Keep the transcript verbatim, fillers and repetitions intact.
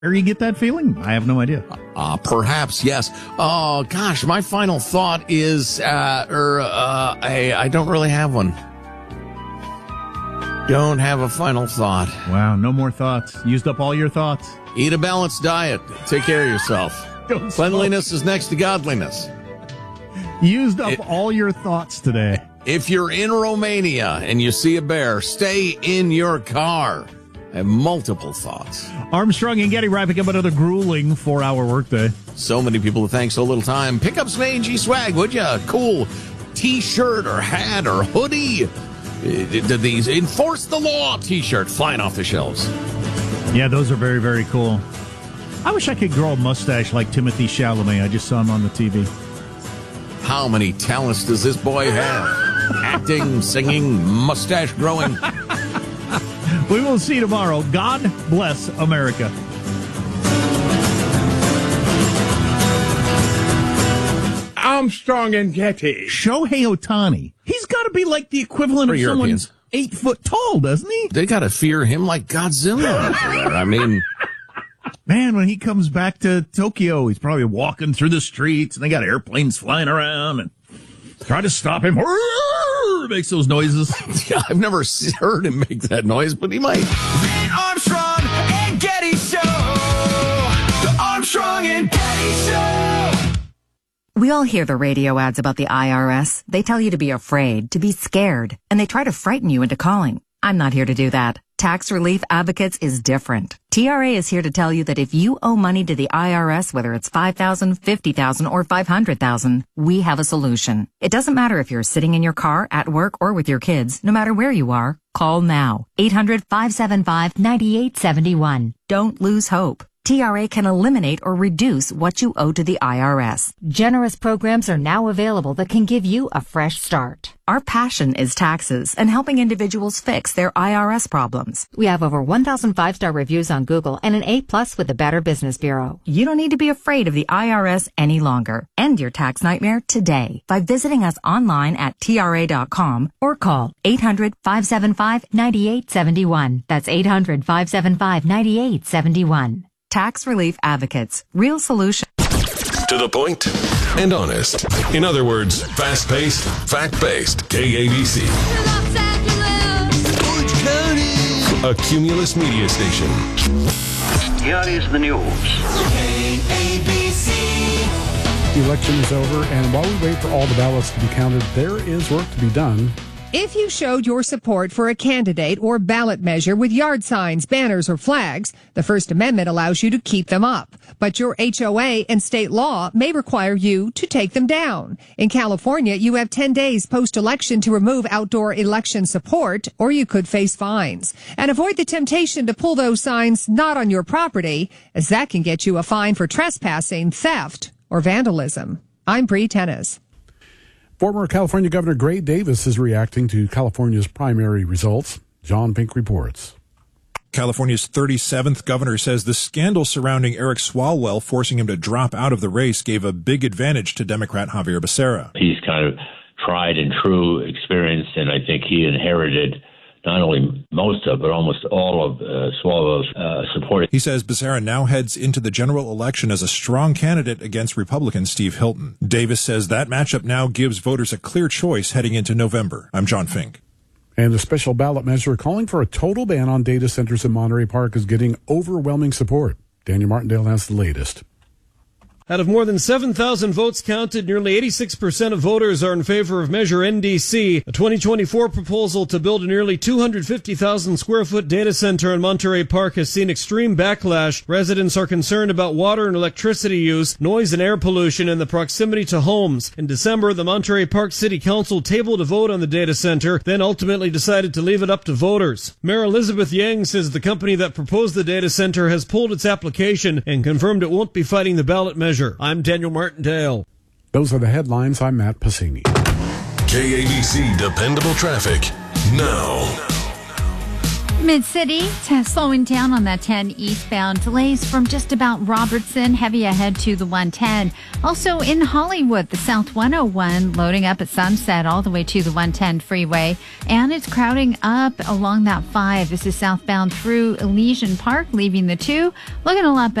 Where you get that feeling? I have no idea. Uh, perhaps, yes. Oh, gosh, my final thought is, uh, er, uh, I, I don't really have one. Don't have a final thought. Wow, no more thoughts. Used up all your thoughts. Eat a balanced diet. Take care of yourself. Don't Cleanliness smoke. is next to godliness. Used up It- all your thoughts today. If you're in Romania and you see a bear, stay in your car. I have multiple thoughts. Armstrong and Getty wrapping up another grueling four-hour workday. So many people to thank so little time. Pick up some A and G swag, would ya? Cool T-shirt or hat or hoodie. Uh, These Enforce the Law T-shirt flying off the shelves. Yeah, those are very, very cool. I wish I could grow a mustache like Timothy Chalamet. I just saw him on the T V. How many talents does this boy have? Acting, singing, mustache growing. We will see you tomorrow. God bless America. Armstrong and Getty. Shohei Ohtani. He's got to be like the equivalent For of Europeans. someone eight foot tall, doesn't he? They got to fear him like Godzilla. I mean, Man, when he comes back to Tokyo, he's probably walking through the streets, and they got airplanes flying around, and try to stop him. Makes those noises. yeah, I've never heard him make that noise, but he might. Armstrong and Getty Show. The Armstrong and Getty Show. We all hear the radio ads about the I R S. They tell you to be afraid, to be scared, and they try to frighten you into calling. I'm not here to do that. Tax Relief Advocates is different. T R A is here to tell you that if you owe money to the I R S, whether it's five thousand dollars, fifty thousand dollars, or five hundred thousand dollars, we have a solution. It doesn't matter if you're sitting in your car, at work, or with your kids. No matter where you are, call now. eight hundred, five seven five, nine eight seven one. Don't lose hope. T R A can eliminate or reduce what you owe to the I R S. Generous programs are now available that can give you a fresh start. Our passion is taxes and helping individuals fix their I R S problems. We have over one thousand five-star reviews on Google and an A plus with the Better Business Bureau. You don't need to be afraid of the I R S any longer. End your tax nightmare today by visiting us online at T R A dot com or call eight hundred, five seven five, nine eight seven one. That's eight hundred, five seven five, nine eight seven one. Tax Relief Advocates. Real solution. To the point and honest. In other words, fast-paced, fact-based. K A B C. Los Angeles, Orange County. A Cumulus media station. Here is the news. K A B C. The election is over, and while we wait for all the ballots to be counted, there is work to be done. If you showed your support for a candidate or ballot measure with yard signs, banners, or flags, the First Amendment allows you to keep them up. But your H O A and state law may require you to take them down. In California, you have ten days post-election to remove outdoor election support, or you could face fines. And avoid the temptation to pull those signs not on your property, as that can get you a fine for trespassing, theft, or vandalism. I'm Bree Tennis. Former California Governor Gray Davis is reacting to California's primary results. John Pink reports. California's thirty-seventh governor says the scandal surrounding Eric Swalwell forcing him to drop out of the race gave a big advantage to Democrat Javier Becerra. He's kind of tried and true, experienced, and I think he inherited not only most of, but almost all of uh, Swalwell's uh, support. He says Becerra now heads into the general election as a strong candidate against Republican Steve Hilton. Davis says that matchup now gives voters a clear choice heading into November. I'm John Fink. And a special ballot measure calling for a total ban on data centers in Monterey Park is getting overwhelming support. Daniel Martindale has the latest. Out of more than seven thousand votes counted, nearly eighty-six percent of voters are in favor of Measure N D C, a twenty twenty-four proposal to build a nearly two hundred fifty thousand square foot data center in Monterey Park has seen extreme backlash. Residents are concerned about water and electricity use, noise and air pollution, and the proximity to homes. In December, the Monterey Park City Council tabled a vote on the data center, then ultimately decided to leave it up to voters. Mayor Elizabeth Yang says the company that proposed the data center has pulled its application and confirmed it won't be fighting the ballot measure. I'm Daniel Martindale. Those are the headlines. I'm Matt Passini. K A B C Dependable Traffic now. Mid-City, t- slowing down on that ten eastbound. Delays from just about Robertson, heavy ahead to the one ten. Also in Hollywood, the South one oh one loading up at Sunset all the way to the one ten freeway. And it's crowding up along that five. This is southbound through Elysian Park, leaving the two. Looking a lot better.